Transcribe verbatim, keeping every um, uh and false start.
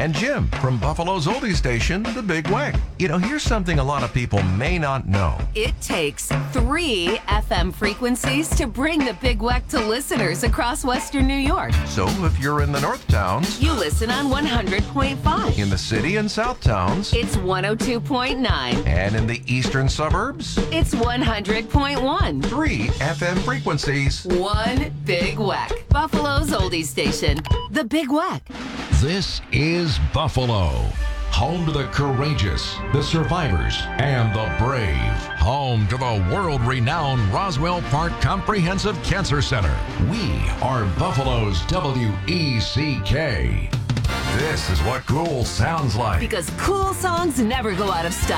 and Jim from Buffalo's oldie station, The Big Weck. You know, here's something a lot of people may not know. It takes three F M frequencies to bring the Big Weck to listeners across Western New York. So if you're in the North Towns, You listen on one hundred point five. in the city and South Towns, It's one oh two point nine. and in the eastern suburbs, It's one hundred point one. three F M frequencies. One Big Weck. Buffalo's oldie station, The Big Weck. This is Buffalo, home to the courageous, the survivors, and the brave. Home to the world-renowned Roswell Park Comprehensive Cancer Center. We are Buffalo's W E C K. This is what cool sounds like. Because cool songs never go out of style.